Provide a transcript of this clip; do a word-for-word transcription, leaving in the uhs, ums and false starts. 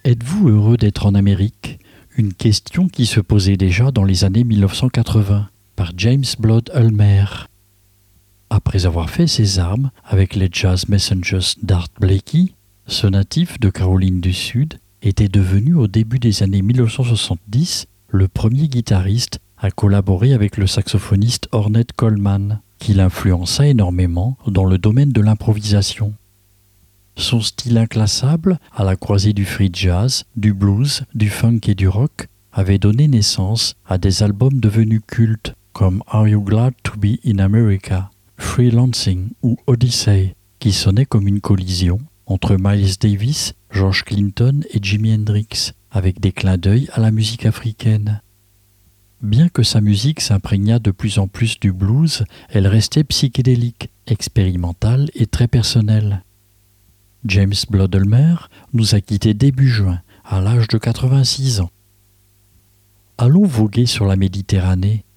Êtes-vous heureux d'être en Amérique ? Une question qui se posait déjà dans les années mille neuf cent quatre-vingts par James Blood Ulmer. Après avoir fait ses armes avec les Jazz Messengers d'Art Blakey, ce natif de Caroline du Sud était devenu au début des années mille neuf cent soixante-dix le premier guitariste à collaborer avec le saxophoniste Ornette Coleman, qui l'influença énormément dans le domaine de l'improvisation. Son style inclassable, à la croisée du free jazz, du blues, du funk et du rock, avait donné naissance à des albums devenus cultes comme Are You Glad to Be in America, Freelancing ou Odyssey, qui sonnaient comme une collision entre Miles Davis, George Clinton et Jimi Hendrix, avec des clins d'œil à la musique africaine. Bien que sa musique s'imprégnât de plus en plus du blues, elle restait psychédélique, expérimentale et très personnelle. James Blood Ulmer nous a quittés début juin, à l'âge de quatre-vingt-six ans. Allons voguer sur la Méditerranée